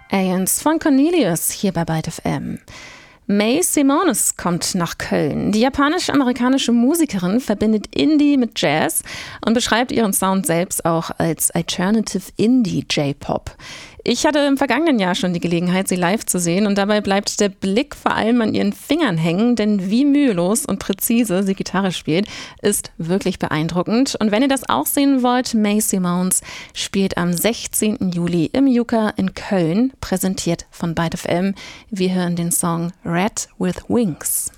Aliens von Cornelius hier bei Byte FM. Mae Simonis kommt nach Köln. Die japanisch-amerikanische Musikerin verbindet Indie mit Jazz und beschreibt ihren Sound selbst auch als Alternative Indie J-Pop. Ich hatte im vergangenen Jahr schon die Gelegenheit, sie live zu sehen und dabei bleibt der Blick vor allem an ihren Fingern hängen, denn wie mühelos und präzise sie Gitarre spielt, ist wirklich beeindruckend. Und wenn ihr das auch sehen wollt, Mae Simonis spielt am 16. Juli im Yucca in Köln, präsentiert von Byte FM. Wir hören den Song Rat with Wings.